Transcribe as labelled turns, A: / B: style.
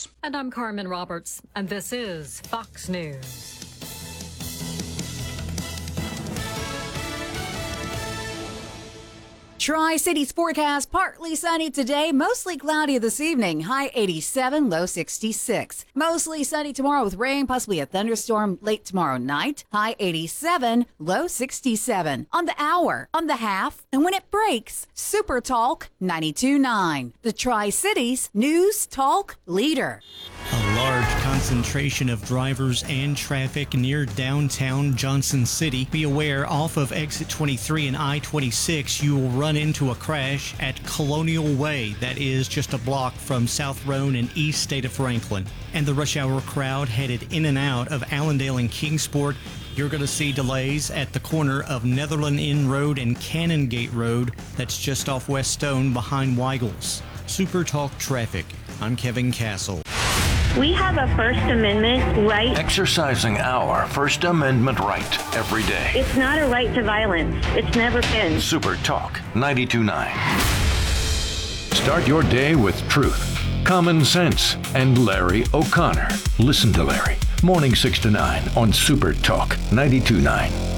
A: News.
B: And I'm Carmen Roberts, and this is Fox News.
C: Tri-Cities forecast, partly sunny today, mostly cloudy this evening. High 87, low 66. Mostly sunny tomorrow with rain, possibly a thunderstorm late tomorrow night. High 87, low 67. On the hour, on the half, and when it breaks, Super Talk 92.9. The Tri-Cities News Talk leader.
D: A large concentration of drivers and traffic near downtown Johnson City. Be aware, off of exit 23 and I-26, you will run into a crash at Colonial Way. That is just a block from South Roan and East State of Franklin. And the rush hour crowd headed in and out of Allendale and Kingsport. You're going to see delays at the corner of Netherland Inn Road and Canongate Road. That's just off West Stone behind Weigel's. Super Talk Traffic. I'm Kevin Castle.
E: We have a First Amendment right.
F: Exercising our First Amendment right every day.
E: It's not a right to violence. It's never been.
F: Super Talk 92.9. Start your day with truth, common sense, and Larry O'Connor. Listen to Larry. Morning 6 to 9 on Super Talk 92.9.